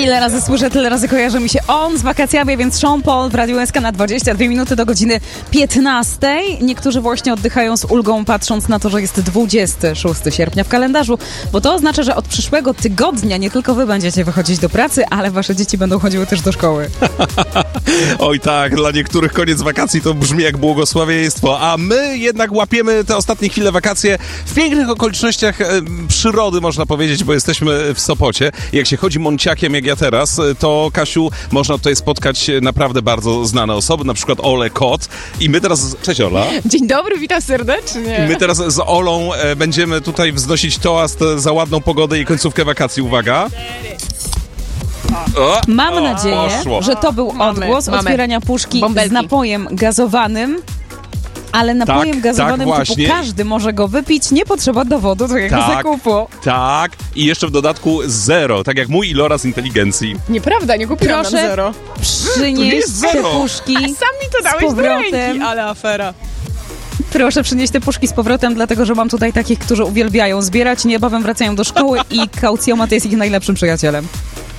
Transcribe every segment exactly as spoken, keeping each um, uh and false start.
Ile razy słyszę, tyle razy kojarzy mi się on z wakacjami, więc Sean Paul w Radiu S K na dwadzieścia dwie minuty do godziny piętnastej. Niektórzy właśnie oddychają z ulgą, patrząc na to, że jest dwudziestego szóstego sierpnia w kalendarzu, bo to oznacza, że od przyszłego tygodnia nie tylko wy będziecie wychodzić do pracy, ale wasze dzieci będą chodziły też do szkoły. Oj tak, dla niektórych koniec wakacji to brzmi jak błogosławieństwo, a my jednak łapiemy te ostatnie chwile wakacje w pięknych okolicznościach e, przyrody, można powiedzieć, bo jesteśmy w Sopocie. Jak się chodzi Monciakiem, jak ja teraz, to Kasiu, można tutaj spotkać naprawdę bardzo znane osoby, na przykład Ole Kot. I my teraz... Cześć Ola. Dzień dobry, witam serdecznie. I my teraz z Olą e, będziemy tutaj wznosić toast za ładną pogodę i końcówkę wakacji. Uwaga. O, Mam o, nadzieję, poszło. że to był Mamy, odgłos mamy. otwierania puszki Bąbelki. z napojem gazowanym. Ale napojem Tak, gazowanym tak, typu właśnie. każdy może go wypić, nie potrzeba dowodu do jego Tak. zakupu. Tak, i jeszcze w dodatku zero, tak jak mój iloraz inteligencji. Nieprawda, nie kupiłam Proszę. nam zero. Przynieść jest te zero. puszki Sam mi to z dałeś do powrotem. ręki, ale afera. Proszę przynieść te puszki z powrotem, dlatego że mam tutaj takich, którzy uwielbiają zbierać, niebawem wracają do szkoły i kaucjomat jest ich najlepszym przyjacielem.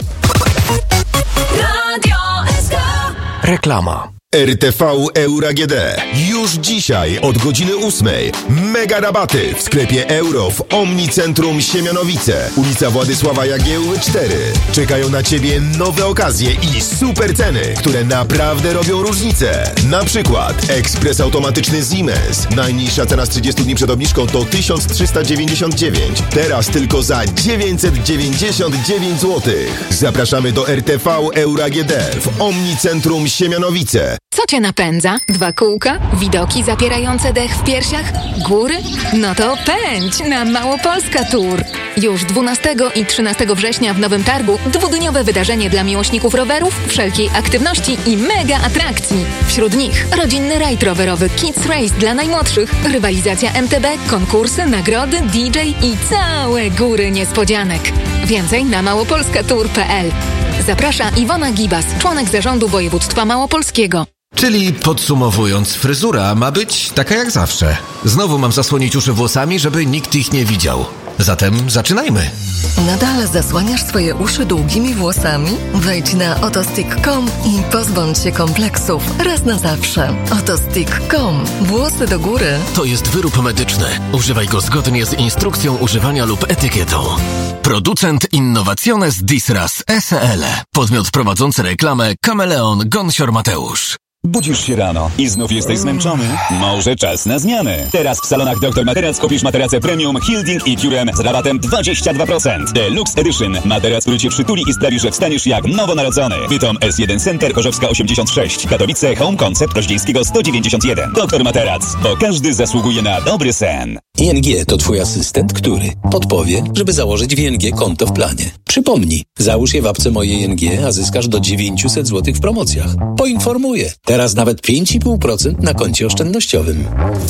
Radio S K. Reklama. R T V Euro A G D. Już dzisiaj od godziny ósmej. Mega rabaty w sklepie Euro w Omnicentrum Siemianowice. Ulica Władysława Jagiełły cztery. Czekają na Ciebie nowe okazje i super ceny, które naprawdę robią różnicę. Na przykład ekspres automatyczny Siemens. Najniższa cena z trzydziestu dni przed obniżką to tysiąc trzysta dziewięćdziesiąt dziewięć. Teraz tylko za dziewięćset dziewięćdziesiąt dziewięć złotych. Zapraszamy do R T V Euro A G D w Omnicentrum Siemianowice. Co cię napędza? Dwa kółka? Widoki zapierające dech w piersiach? Góry? No to pędź na Małopolska Tour. Już dwunastego i trzynastego września w Nowym Targu dwudniowe wydarzenie dla miłośników rowerów, wszelkiej aktywności i mega atrakcji. Wśród nich rodzinny rajd rowerowy Kids Race dla najmłodszych, rywalizacja M T B, konkursy, nagrody, D J i całe góry niespodzianek. Więcej na małopolska tour kropka p l. Zaprasza Iwona Gibas, członek zarządu województwa małopolskiego. Czyli podsumowując, fryzura ma być taka jak zawsze. Znowu mam zasłonić uszy włosami, żeby nikt ich nie widział. Zatem zaczynajmy. Nadal zasłaniasz swoje uszy długimi włosami? Wejdź na otostick kropka com i pozbądź się kompleksów raz na zawsze. otostick kropka com. Włosy do góry. To jest wyrób medyczny. Używaj go zgodnie z instrukcją używania lub etykietą. Producent Innovaciones Disras S L. Podmiot prowadzący reklamę Kameleon Gonsior Mateusz. Budzisz się rano i znów jesteś zmęczony? Może czas na zmianę. Teraz w salonach doktor Materac kupisz materacę premium Hilding i Curem z rabatem dwadzieścia dwa procent. Deluxe Edition. Materac, który cię przytuli i sprawi, że wstaniesz jak nowonarodzony. Bytom S jeden Center, Chorzowska osiemdziesiąt sześć. Katowice, Home Concept, Roździńskiego sto dziewięćdziesiąt jeden. Doktor Materac, bo każdy zasługuje na dobry sen. I N G to twój asystent, który podpowie, żeby założyć w I N G konto w planie. Przypomnij, załóż je w apce Moje I N G, a zyskasz do dziewięćset złotych w promocjach. Poinformuję. Teraz nawet pięć i pół procent na koncie oszczędnościowym.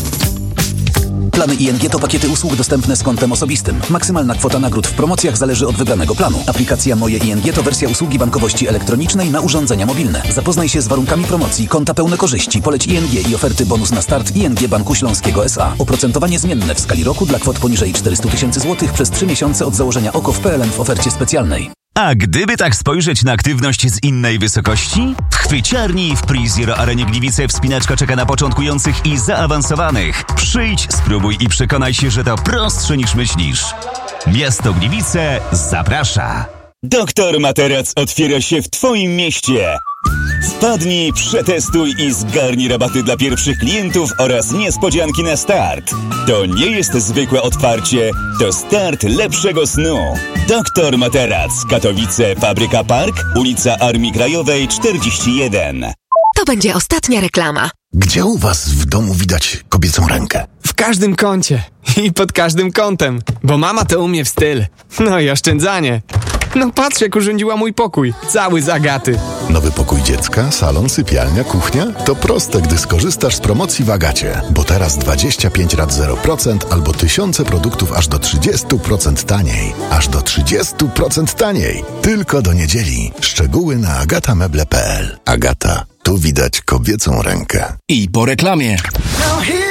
Plany I N G to pakiety usług dostępne z kontem osobistym. Maksymalna kwota nagród w promocjach zależy od wybranego planu. Aplikacja Moje I N G to wersja usługi bankowości elektronicznej na urządzenia mobilne. Zapoznaj się z warunkami promocji, konta pełne korzyści, poleć I N G i oferty bonus na start I N G Banku Śląskiego S A. Oprocentowanie zmienne w skali roku dla kwot poniżej czterysta tysięcy złotych przez trzy miesiące od założenia O K O w P L N w ofercie specjalnej. A gdyby tak spojrzeć na aktywność z innej wysokości? W chwyciarni w PreZero Arenie Gliwice wspinaczka czeka na początkujących i zaawansowanych. Przyjdź, spróbuj i przekonaj się, że to prostsze niż myślisz. Miasto Gliwice zaprasza. Doktor Materac otwiera się w Twoim mieście. Wpadnij, przetestuj i zgarnij rabaty dla pierwszych klientów oraz niespodzianki na start. To nie jest zwykłe otwarcie, to start lepszego snu. Doktor Materac, Katowice, Fabryka Park, ulica Armii Krajowej czterdzieści jeden. To będzie ostatnia reklama. Gdzie u was w domu widać kobiecą rękę? W każdym kącie i pod każdym kątem, bo mama to umie w styl. No i oszczędzanie. No patrz, jak urządziła mój pokój, cały z Agaty. Nowy pokój dziecka, salon, sypialnia, kuchnia? To proste, gdy skorzystasz z promocji w Agacie. Bo teraz dwadzieścia pięć rat zero procent albo tysiące produktów aż do trzydzieści procent taniej. Aż do trzydzieści procent taniej. Tylko do niedzieli. Szczegóły na agatameble kropka p l. Agata. Tu widać kobiecą rękę. I po reklamie.